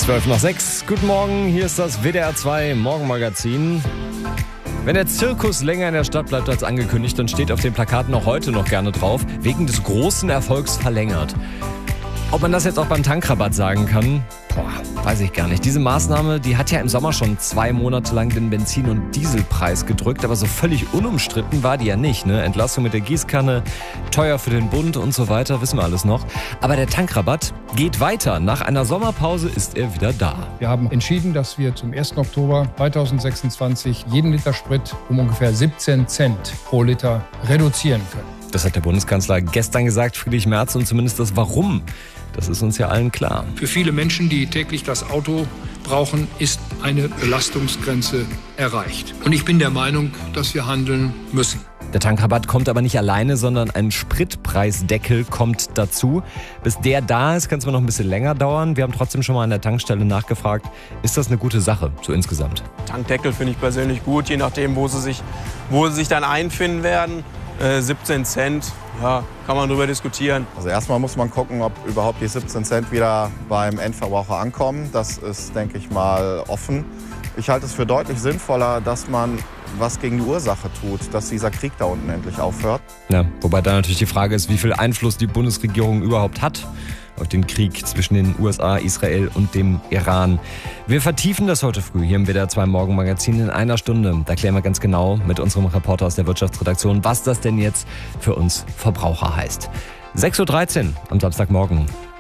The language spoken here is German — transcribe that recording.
5:12. Guten Morgen, hier ist das WDR 2 Morgenmagazin. Wenn der Zirkus länger in der Stadt bleibt als angekündigt, dann steht auf den Plakaten auch heute noch gerne drauf, wegen des großen Erfolgs verlängert. Ob man das jetzt auch beim Tankrabatt sagen kann, weiß ich gar nicht. Diese Maßnahme, die hat ja im Sommer schon 2 Monate lang den Benzin- und Dieselpreis gedrückt, aber so völlig unumstritten war die ja nicht, ne? Entlastung mit der Gießkanne, teuer für den Bund und so weiter, wissen wir alles noch. Aber der Tankrabatt geht weiter. Nach einer Sommerpause ist er wieder da. Wir haben entschieden, dass wir zum 1. Oktober 2026 jeden Liter Sprit um ungefähr 17 Cent pro Liter reduzieren können. Das hat der Bundeskanzler gestern gesagt, Friedrich Merz, und zumindest das Warum, das ist uns ja allen klar. Für viele Menschen, die täglich das Auto brauchen, ist eine Belastungsgrenze erreicht. Und ich bin der Meinung, dass wir handeln müssen. Der Tankrabatt kommt aber nicht alleine, sondern ein Spritpreisdeckel kommt dazu. Bis der da ist, kann es noch ein bisschen länger dauern. Wir haben trotzdem schon mal an der Tankstelle nachgefragt, ist das eine gute Sache, so insgesamt? Tankdeckel finde ich persönlich gut, je nachdem, wo sie sich dann einfinden werden. 17 Cent, ja, kann man drüber diskutieren. Also erstmal muss man gucken, ob überhaupt die 17 Cent wieder beim Endverbraucher ankommen. Das ist, denke ich mal, offen. Ich halte es für deutlich sinnvoller, dass man was gegen die Ursache tut, dass dieser Krieg da unten endlich aufhört. Ja, wobei da natürlich die Frage ist, wie viel Einfluss die Bundesregierung überhaupt hat auf den Krieg zwischen den USA, Israel und dem Iran. Wir vertiefen das heute früh hier im WDR 2 Morgenmagazin in einer Stunde. Da klären wir ganz genau mit unserem Reporter aus der Wirtschaftsredaktion, was das denn jetzt für uns Verbraucher heißt. 6:13 Uhr am Samstagmorgen.